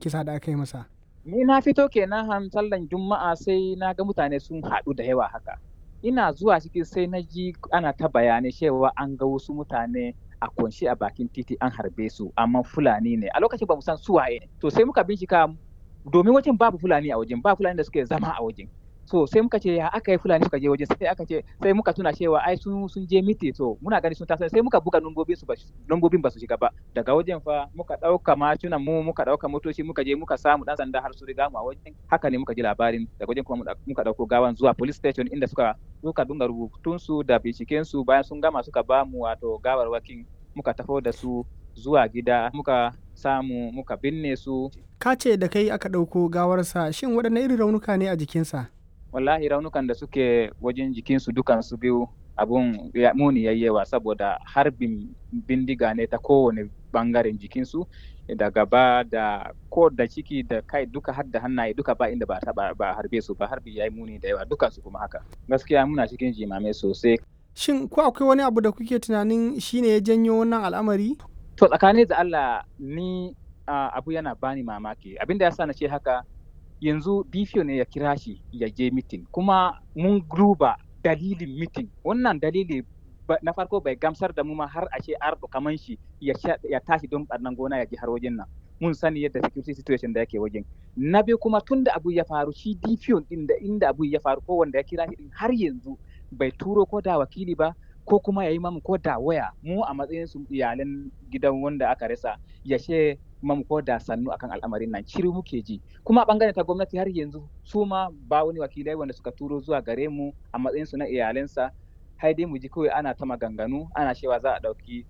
kisa da aka yi masa? Ni na fito kenan sallan Juma'a sai na ga mutane sun haɗu da yawa haka. Ina zuwa ciki sai na ji ana ta bayanai cewa an ga wasu mutane a kunshi a bakin titi an harbe su amma Fulani ne. A lokacin ba mu san su waye ne. To sai muka bincika domin wajen babu Fulani a wajen, ba Fulani da suke zama a wajen. So sai muka ce ya aka yi Fulani suka je wajen sai muka tuna cewa ai sun je miti to muna gani sun taso sai muka buga lambobin ba su shiga ba. Daga wajen fa muka ɗauka matunan mu muka ɗauka motoci muka je muka samu ɗan sanda har su riga mu a wajen. Haka ne muka ji labarin daga wajen kuma muka ɗauko gawan zuwa police station inda suka dunga rubutunsu da bincikensu bayan sun gama suka ba mu wato gawarwakin muka tafo da su zuwa gida muka samu muka binne su. Ka ce da kai aka ɗauko gawarsa shin waɗanne irin raunuka ne a jikinsa? Wallahi raunukan da suke wajen jikinsu dukansu biyu abun muni yayyewa saboda harbin bindiga ne ta kowane bangaren jikinsu da gaba da ko da ciki da kai duka har da hannaye duka ba inda ba harbe su ba harbi yayi muni da yawa dukansu kuma haka. Gaskiya muna cikin jimame sosai. Shin ko akwai wani abu da kuke tunanin shine ya janyo wannan al'amari? To tsakanin da Allah ni abu yana bani mamaki abinda yasa na ce haka yanzu DPO ne ya kira shi ya je mitin kuma mun duba dalilin mitin wannan dalili na farko bai gamsar da mu ma har a ce ardo kaman shi ya tashi don ɓarnan gona ya ji har wajen nan mun sani yadda security situation da yake wajen na biyu kuma tun da abu ya faru shi DPO din da inda abu ya faru ko wanda ya kira shi din har yanzu bai turo ko da wakili ba ko kuma ya yi mamu ko da waya mu a matsayin su iyalan gidan wanda aka rasa ya she mamu ko da sannu akan al'amarin nan shiru muke ji kuma a bangaren ta gwamnati har yanzu su ma ba wani wakilai wanda suka turo zuwa gare mu a matsayin su na iyalansa har dai mu ji kawai ana ta maganganu ana cewa za a ɗauki